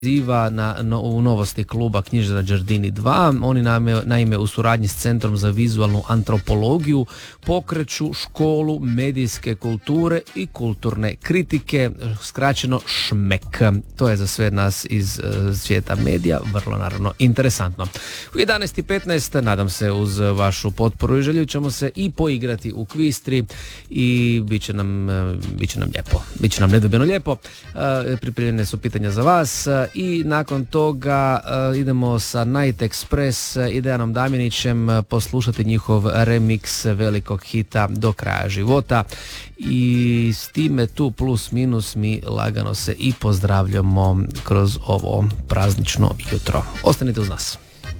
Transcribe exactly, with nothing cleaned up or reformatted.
Ziva na no, u novosti kluba Knjižara Đardini dva. Oni naime, naime u suradnji s Centrom za vizualnu antropologiju pokreću školu medijske kulture i kulturne kritike, skraćeno šmek. To je za sve nas iz uh, svijeta medija vrlo naravno interesantno. U jedanaest i petnaest nadam se uz vašu potporu i želju ćemo se i poigrati u kvistri i bit će nam, uh, bit će nam lijepo. Biće nam nedobjeno lijepo. Uh, pripremljene su pitanja za vas. Uh, I nakon toga uh, idemo sa Night Express i Dejanom Damjanićem uh, poslušati njihov remix velikog hita Do kraja života. I s time tu plus minus mi lagano se i pozdravljamo kroz ovo praznično jutro. Ostanite uz nas.